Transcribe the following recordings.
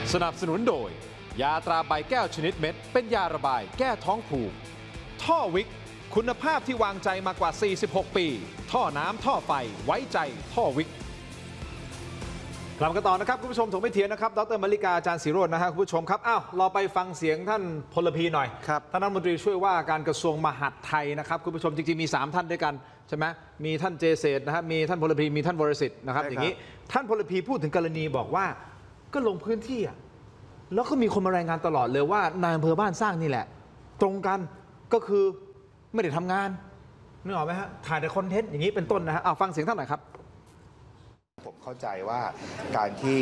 สนับสนุนโดยยาตราใบแก้วชนิดเม็ดเป็นยาระบายแก้ท้องผูกท่อวิกคุณภาพที่วางใจมากว่า46ปีท่อน้ำท่อไฟไว้ใจท่อวิกกลับมากันต่อนะครับคุณผู้ชมถงไม่เถียงนะครับดร.มลิกาอาจารย์ศิโรจน์นะฮะคุณผู้ชมครับอ้าวเราไปฟังเสียงท่านพลพีหน่อยครับท่านรัฐมนตรีช่วยว่าการกระทรวงมหาดไทยนะครับคุณผู้ชมจริงๆมี3ท่านด้วยกันใช่ไหมมีท่านเจเศษนะครับมีท่านพลพีมีท่านวรสิทธิ์นะครับอย่างนี้ท่านพลพีพูดถึงกรณีบอกว่าก็ลงพื้นที่แล้วก็มีคนมารายงานตลอดเลยว่านายอำเภอบ้านสร้างนี่แหละตรงกันก็คือไม่ได้ทำงานนึกออกไหมฮะถ่ายแต่คอนเทนต์อย่างนี้เป็นต้นนะฮะเอาฟังเสียงท่านหน่อยครับผมเข้าใจว่าการที่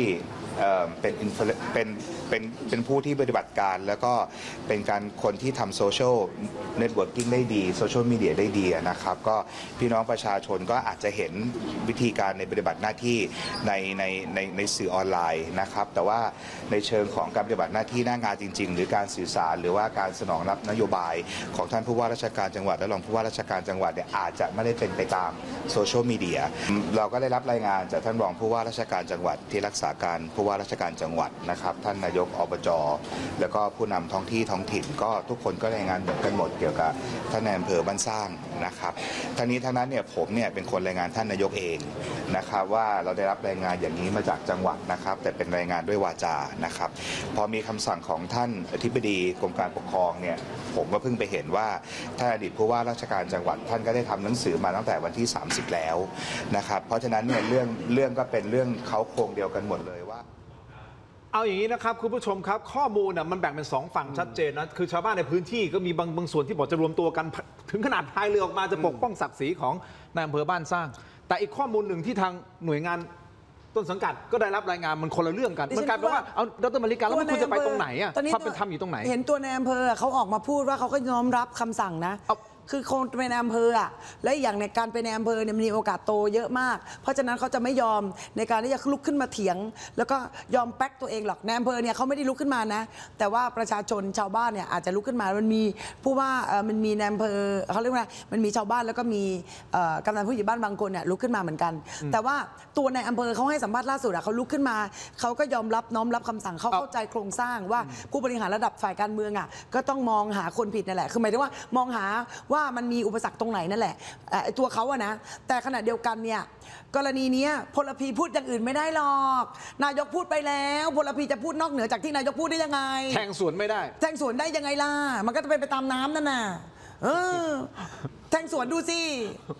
เป็นผู้ที่ปฏิบัติการแล้วก็เป็นการคนที่ทำโซเชียลเน็ตเวิร์กิ่งได้ดีโซเชียลมีเดียได้ดีนะครับก็พี่น้องประชาชนก็อาจจะเห็นวิธีการในปฏิบัติหน้าที่ในสื่อออนไลน์นะครับแต่ว่าในเชิงของการปฏิบัติหน้าที่หน้างานจริงๆหรือการสื่อสารหรือว่าการสนองรับนโยบายของท่านผู้ว่าราชการจังหวัดและรองผู้ว่าราชการจังหวัดเนี่ยอาจจะไม่ได้เป็นไปตามโซเชียลมีเดียเราก็ได้รับรายงานจากท่านรองผู้ว่าราชการจังหวัดที่รักษาการผู้ว่าราชการจังหวัดนะครับท่านนายกอบจ.แล้วก็ผู้นำท้องที่ท้องถิ่นก็ทุกคนก็รายงานเหมือนกันหมดเกี่ยวกับท่านนายอำเภอบ้านสร้างนะครับทั้งนี้ทั้งนั้นเนี่ยผมเนี่ยเป็นคนรายงานท่านนายกเองนะครับว่าเราได้รับรายงานอย่างนี้มาจากจังหวัดนะครับแต่เป็นรายงานด้วยวาจานะครับพอมีคำสั่งของท่านอธิบดีกรมการปกครองเนี่ยผมก็เพิ่งไปเห็นว่าท่านอดีตผู้ว่าราชการจังหวัดท่านก็ได้ทำหนังสือมาตั้งแต่วันที่30แล้วนะครับเพราะฉะนั้นเนี่ยเรื่องก็เป็นเรื่องเขาโครงเดียวกันหมดเลยว่าเอาอย่างนี้นะครับคุณผู้ชมครับข้อมูลมันแบ่งเป็น2ฝั่งชัดเจนนะคือชาวบ้านในพื้นที่ก็มีบางส่วนที่บอกจะรวมตัวกันถึงขนาดพายเรือออกมาจะปกป้องศักดิ์ศรีของนายอำเภอบ้านสร้างแต่อีกข้อมูลหนึ่งที่ทางหน่วยงานต้นสังกัดก็ได้รับรายงานมันคนละเรื่องกันมันกลายเป็นว่าเอาดร.มลิกาแล้วมันควรจะไปตรงไหนอ่ะความเป็นธรรมอยู่ตรงไหนเห็นตัวในอำเภอเขาออกมาพูดว่าเขาก็น้อมรับคำสั่งนะคือคนเป็นอำเภอและอย่างในการเป็นในอำเภอเนี่ยมีโอกาสโตเยอะมากเพราะฉะนั้นเขาจะไม่ยอมในการที่จะลุกขึ้นมาเถียงแล้วก็ยอมแป๊กตัวเองหรอกในอำเภอเนี่ยเขาไม่ได้ลุกขึ้นมานะแต่ว่าประชาชนชาวบ้านเนี่ยอาจจะลุกขึ้นมามันมีผู้ว่ามันมีในอำเภอเขาเรียกว่ามันมีชาวบ้านแล้วก็มีกำนันผู้ใหญ่บ้านบางคนเนี่ยลุกขึ้นมาเหมือนกันแต่ว่าตัวในอำเภอเขาให้สัมภาษณ์ล่าสุดเขาลุกขึ้นมาเขาก็ยอมรับน้อมรับคำสั่งเขาเข้าใจโครงสร้างว่าผู้บริหารระดับฝ่ายการเมืองก็ต้องมองหาคนผิดนั่นแหละคือหมายถึงว่ามองหาว่ามันมีอุปสรรคตรงไหนนั่นแหละตัวเขานะแต่ขณะเดียวกันเนี่ยกรณีนี้พลพีพูดอย่างอื่นไม่ได้หรอกนายกพูดไปแล้วพลพีจะพูดนอกเหนือจากที่นายกพูดได้ยังไงแทงสวนไม่ได้แทงสวนได้ยังไงล่ะมันก็จะเป็นไปตามน้ำนั่นน่ะแทงสวนดูสิ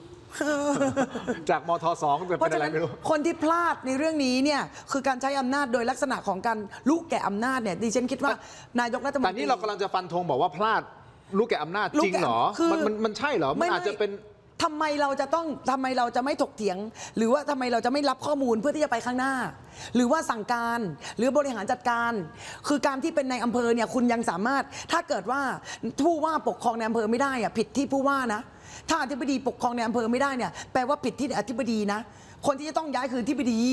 จากมท2เป็นอะไรไม่รู้คนที่พลาดในเรื่องนี้เนี่ยคือการใช้อำนาจโดยลักษณะของการลุกแก่อำนาจเนี่ยดิฉันคิดว่านายกรัฐมนตรีแต่นี่เรากำลังจะฟันธงบอกว่าพลาดลูกแก่อำนาจจริงเหรอมันใช่เหรอมันอาจจะเป็นทำไมเราจะไม่ถกเถียงหรือว่าทำไมเราจะไม่รับข้อมูลเพื่อที่จะไปข้างหน้าหรือว่าสั่งการหรือบริหารจัดการคือการที่เป็นในอำเภอเนี่ยคุณยังสามารถถ้าเกิดว่าผู้ว่าปกครองในอำเภอไม่ได้ผิดที่ผู้ว่านะถ้าอธิบดีปกครองในอำเภอไม่ได้เนี่ยแปลว่าผิดที่อธิบดีนะคนที่จะต้องย้ายคืออธิบดี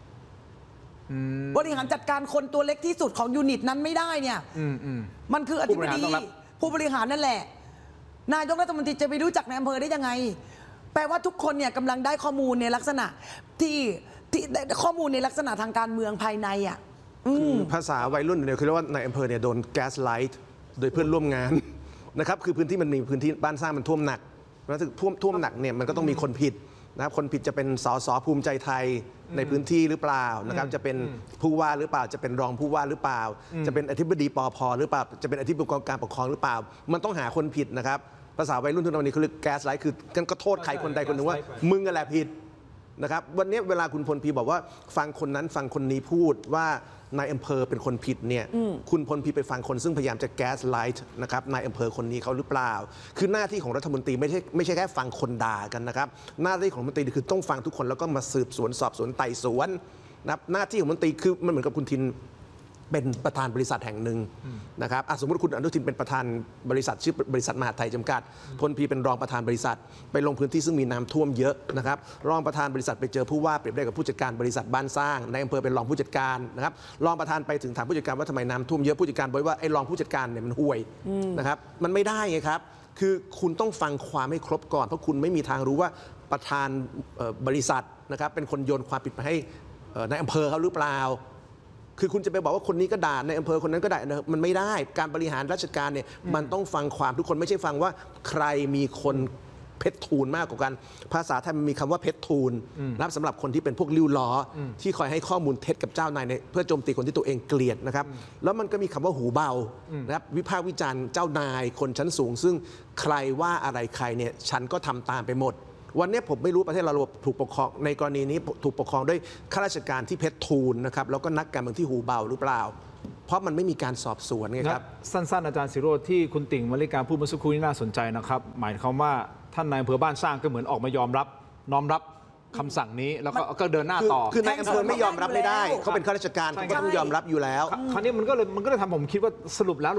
บริหารจัดการคนตัวเล็กที่สุดของยูนิตนั้นไม่ได้เนี่ยมันคืออธิบดีผู้บริหารนั่นแหละนายกรัฐมนตรีจะไปรู้จักในอำเภอได้ยังไงแปลว่าทุกคนเนี่ยกำลังได้ข้อมูลในลักษณะที่ข้อมูลในลักษณะทางการเมืองภายในคือภาษาวัยรุ่นเนี่ยคือเรียกว่าในอำเภอเนี่ยโดนแก๊สไลท์โดยเพื่อนร่วมงานนะครับคือพื้นที่มันมีพื้นที่บ้านสร้างมันท่วมหนักแล้วท่วมหนักเนี่ยมันก็ต้องมีคนผิดนะครับคนผิดจะเป็นสสภูมิใจไทยในพื้นที่หรือเปล่านะครับจะเป็นผู้ว่าหรือเปล่าจะเป็นรองผู้ว่าหรือเปล่าจะเป็นอธิบดีปภหรือเปล่าจะเป็นอธิบดีการปกครองหรือเปล่ามันต้องหาคนผิดนะครับภาษาวัยรุ่นทุกวันนี้เขาเรียกแก๊สไลท์คือกันก็โทษใครคนใดคนหนึ่งว่ามึงอะไรผิดนะครับวันนี้เวลาคุณพลพีบอกว่าฟังคนนั้นฟังคนนี้พูดว่านายอำเภอเป็นคนผิดเนี่ยคุณพลพีไปฟังคนซึ่งพยายามจะแก๊สไลท์นะครับนายอำเภอคนนี้เขาหรือเปล่าคือหน้าที่ของรัฐมนตรีไม่ใช่แค่ฟังคนด่ากันนะครับหน้าที่ของรัฐมนตรีคือต้องฟังทุกคนแล้วก็มาสืบสวนสอบสวนไต่สวนนะครับหน้าที่ของรัฐมนตรีคือมันเหมือนกับคุณทินเป็นประธานบริษัทแห่งหนึ่งนะครับสมมติคุณอนุทินเป็นประธานบริษัทชื่อบริษัทมหาไทยจำกัดพลพีเป็นรองประธานบริษัทไปลงพื้นที่ซึ่งมีน้ำท่วมเยอะนะครับรองประธานบริษัทไปเจอผู้ว่าเปรียบได้กับผู้จัดการบริษัทบ้านสร้างในอำเภอเป็นรองผู้จัดการนะครับรองประธานไปถึงถามผู้จัดการว่าทำไมน้ำท่วมเยอะผู้จัดการบอกว่าไอ้รองผู้จัดการเนี่ยมันห่วยนะครับมันไม่ได้ไงครับคือคุณต้องฟังความให้ครบก่อนเพราะคุณไม่มีทางรู้ว่าประธานบริษัทนะครับเป็นคนโยนความผิดมาให้ในอำเภอเขาหรือเปล่าคือคุณจะไปบอกว่าคนนี้ก็ด่าในอำเภอคนนั้นก็ด่ามันไม่ได้การบริหารราชการเนี่ยมันต้องฟังความทุกคนไม่ใช่ฟังว่าใครมีคนเพชรทูลมากกว่ากันภาษาไทยมันมีคำว่าเพชรทูลนะครับสำหรับคนที่เป็นพวกลิ้วล้อที่คอยให้ข้อมูลเท็จกับเจ้านายเพื่อโจมตีคนที่ตัวเองเกลียดนะครับแล้วมันก็มีคำว่าหูเบานะครับวิพากษ์วิจารณ์เจ้านายคนชั้นสูง ซึ่งใครว่าอะไรใครเนี่ยฉันก็ทำตามไปหมดวันนี้ผมไม่รู้ประเทศเราถูกปกครองในกรณีนี้ถูกปกครองด้วยข้าราชการที่เพชรทูลนะครับแล้วก็นักการเมืองที่หูเบาหรือเปล่าเพราะมันไม่มีการสอบสวนไงครับสั้นๆอาจารย์ศิโรจน์ที่คุณติ่งมริการพูดเมื่อสักครู่นี้น่าสนใจนะครับหมายความว่าท่านนายอำเภอบ้านสร้างก็เหมือนออกมายอมรับน้อมรับคำสั่งนี้แล้วก็เดินหน้าต่อคือนายอำเภอไม่ยอมรับไม่ได้เขาเป็นข้าราชการเขาก็ต้องยอมรับอยู่แล้วคราวนี้มันก็เลยทำผมคิดว่าสรุปแล้ว